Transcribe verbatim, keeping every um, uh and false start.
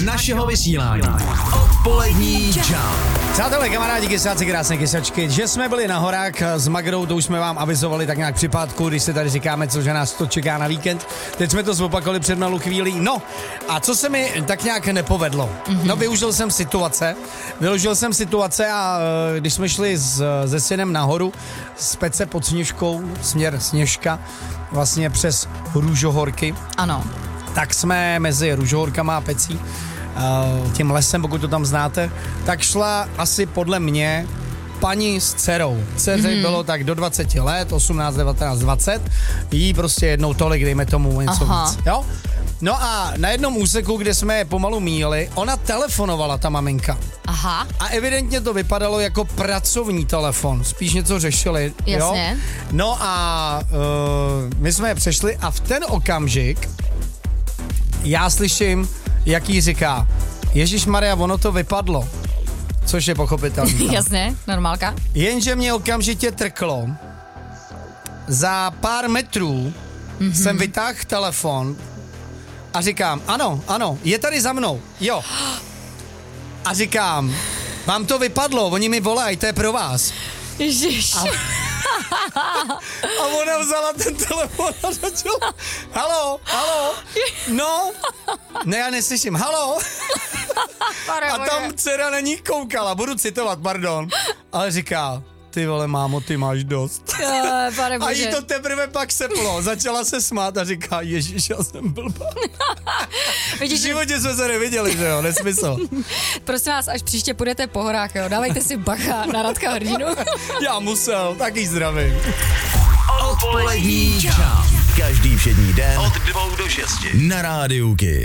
z našeho vysílání. Odpolední čau. Přátelé, kamarádi, kysáci, krásné kysačky, že jsme byli na horách s Magdou, to už jsme vám avizovali tak nějak při pátku, když se tady říkáme, co že nás to čeká na víkend. Teď jsme to zopakovali před malou chvílí. No, a co se mi tak nějak nepovedlo? Mm-hmm. No, využil jsem situace, využil jsem situace a když jsme šli s, se synem nahoru z Pece pod Sněžkou, směr Sněžka, vlastně přes Růžohorky. Ano. Tak jsme mezi Růžohorkama a Pecí, tím lesem, pokud to tam znáte, tak šla asi podle mě paní s dcerou. Dceře mm-hmm. bylo tak do dvacet let, osmnáct, devatenáct, dvacet, jí prostě jednou tolik, dejme tomu něco Aha. víc, jo? No a na jednom úseku, kde jsme je pomalu míjeli, ona telefonovala, ta maminka. Aha. A evidentně to vypadalo jako pracovní telefon, spíš něco řešili, Jasně. jo? No a uh, my jsme je přešli a v ten okamžik já slyším, jak jí říká, Ježišmarja, ono to vypadlo. Což je pochopitelné. Jasně, normálka. Jenže mě okamžitě trklo. Za pár metrů mm-hmm. jsem vytáhl telefon a říkám, ano, ano, je tady za mnou, jo. A říkám, vám to vypadlo, oni mi volají, to je pro vás. Ježiš. A, a ona vzala ten telefon a začala, halo, halo, no, ne, já neslyším, halo. A tam dcera na ní koukala, budu citovat, pardon, ale říká, ty vole, mámo, ty máš dost. Je, pane a jí bože. to teprve pak seplo, začala se smát a říká, ježiš, já jsem blbá. V životě jsme se neviděli, že jo, nesmysl. Prosím vás, až příště půjdete po horách, jo, dávejte si bacha na Radka Hrdinu. Já musel, taky zdravím. Odpolední čau. Každý všední den od dvou do šesti na Rádiu Kiss.